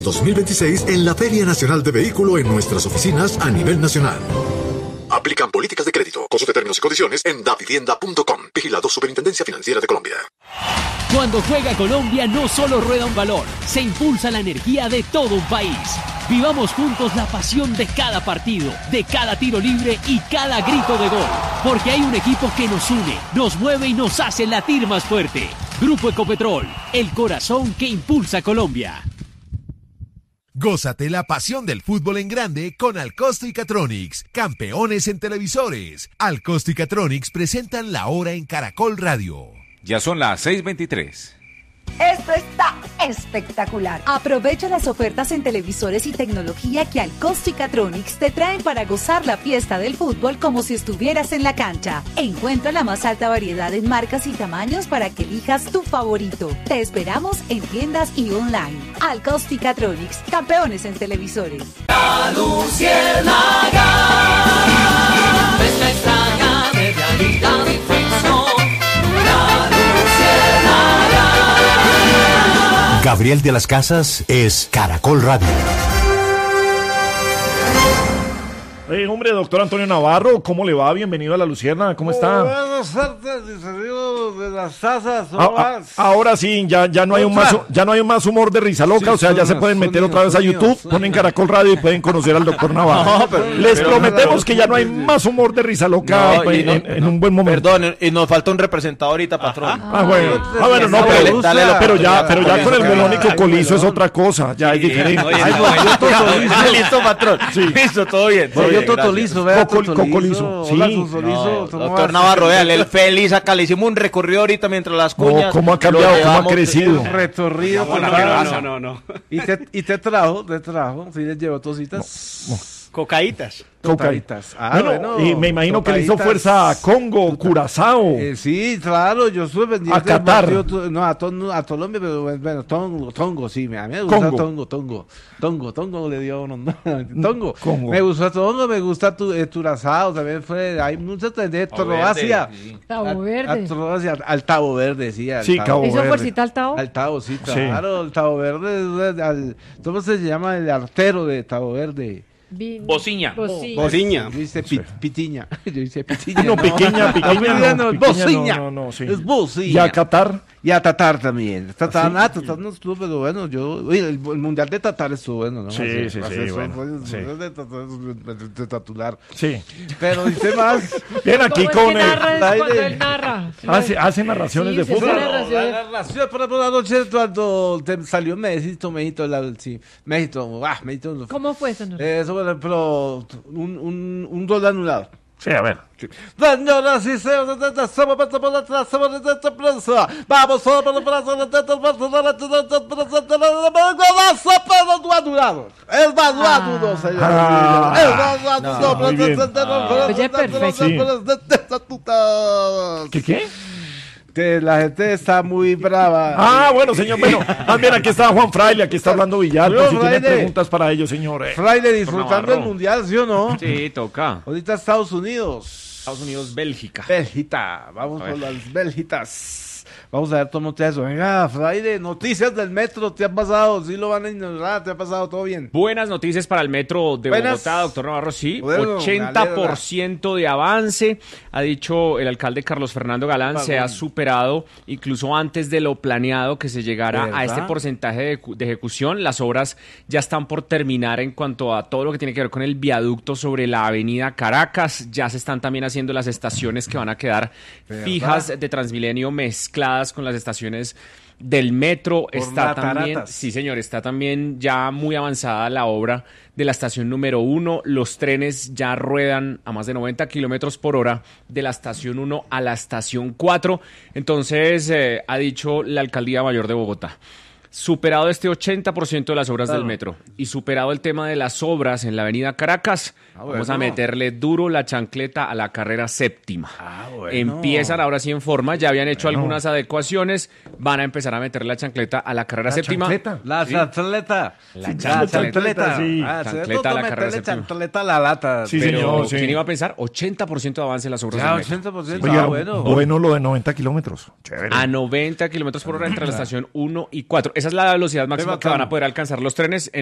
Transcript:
2026 en la Feria Nacional de Vehículo en nuestras oficinas a nivel nacional. Aplican políticas de crédito. Consulte términos y condiciones en davivienda.com. Vigilado Superintendencia Financiera de Colombia. Cuando juega Colombia no solo rueda un balón, se impulsa la energía de todo un país. Vivamos juntos la pasión de cada partido, de cada tiro libre y cada grito de gol. Porque hay un equipo que nos une, nos mueve y nos hace latir más fuerte. Grupo Ecopetrol, el corazón que impulsa a Colombia. Gózate la pasión del fútbol en grande con Alcosto y Catronics, campeones en televisores. Alcosto y Catronics presentan La Hora en Caracol Radio. Ya son las 6:23. Esto está espectacular. Aprovecha las ofertas en televisores y tecnología que Alcosto y Catronics te traen para gozar la fiesta del fútbol como si estuvieras en la cancha. Encuentra la más alta variedad en marcas y tamaños para que elijas tu favorito. Te esperamos en tiendas y online. Alcosto y Catronics, campeones en televisores. La luciérnaga, nuestra extraña de realidad y ficción. La luciérnaga. Gabriel de las Casas es Caracol Radio. Hombre, doctor Antonio Navarro, ¿cómo le va? Bienvenido a La Lucierna, ¿cómo está? Buenas tardes, disceridos de las Casas. Ahora sí, ya no hay un más humor de risa loca, sí, o sea, ya se pueden meter otra vez a YouTube, ponen Caracol Radio y pueden conocer al doctor Navarro. Les prometemos que ya no hay más humor de risa loca en un buen momento. Perdón, y nos falta un representado ahorita, patrón. Pero ya con el melónico colizo es otra cosa, ya es diferente. Listo, patrón. Listo, todo bien. Totolizo, vea, Cocolizo. Sí. Doctor Navarro, vea, el feliz acá, le hicimos un recorrido ahorita mientras las cuñas. ¿Cómo ha cambiado? ¿Cómo ha crecido? Recorrido. No. Y te trajo, sí les llevó tositas. Cocaítas. Bueno, y me imagino que le hizo fuerza a Congo, Curazao. Sí, claro, yo estuve pendiente a Qatar. A Colombia, pero bueno, Tongo, sí, a mí me gusta Tongo le dio uno, Tongo. Me gusta Tongo, me gusta Curazao, también hay muchas de Croacia. Tabo Verde. Al Tabo Verde, sí. Sí, Cabo ¿Hizo Verde. fuercita al Tabo? Al Tabo, sí, claro, el Tabo Verde, ¿cómo se llama el artero de Tabo Verde? Bociña. Yo hice Pitiña. No, pequeña. Bociña. No, sí. Es Bociña. ¿Y a Qatar? Y a Tatar también. Tatar no estuvo, pero bueno, el Mundial de Tatar estuvo bueno, ¿no? Sí, bueno. De titular. Sí. Pero dice más. Bien, aquí con cuando él narra. Hace narraciones de fútbol. Narraciones, por ejemplo, la noche cuando salió México. ¿Cómo fue eso? Eso, por ejemplo, un gol anulado. Sí, a ver. Señoras y señores, vamos sobre el brazo el valuado, ¿Qué? Que la gente está muy brava. Bueno, señor. Bueno, también aquí está Juan Fraile, aquí está Orlando Villalba. Si tienen preguntas para ellos, señores. Fraile disfrutando el mundial, ¿sí o no? Sí, toca. Ahorita Estados Unidos, Bélgica. Vamos con las Bélgitas. Vamos a ver todo eso. Venga, Fraile, noticias del metro, ¿te ha pasado? ¿Sí lo van a ignorar? ¿Te ha pasado todo bien? Buenas noticias para el metro de Bogotá, doctor Navarro, sí. Bueno, 80% de avance, ha dicho el alcalde Carlos Fernando Galán, se ha superado incluso antes de lo planeado que se llegara a este porcentaje de ejecución. Las obras ya están por terminar en cuanto a todo lo que tiene que ver con el viaducto sobre la avenida Caracas. Ya se están también haciendo las estaciones que van a quedar fijas de Transmilenio mezcladas con las estaciones del metro. Está también, sí señor, está también ya muy avanzada la obra de la estación número 1. Los trenes ya ruedan a más de 90 kilómetros por hora de la estación 1 a la estación 4. Entonces, ha dicho la Alcaldía Mayor de Bogotá, superado este 80% de las obras del metro y superado el tema de las obras en la avenida Caracas, vamos a meterle duro la chancleta a la carrera séptima. Empiezan ahora sí en forma, ya habían hecho algunas adecuaciones, van a empezar a meterle la chancleta a la carrera séptima. La chancleta a la carrera séptima. Chancleta a la lata. Sí, pero señor. ¿quién iba a pensar? 80% de avance en las obras del metro. 80%. Oiga, bueno lo de 90 kilómetros. Chévere. A 90 kilómetros por hora entre la estación 1 y 4. esa es la velocidad máxima que van a poder alcanzar los trenes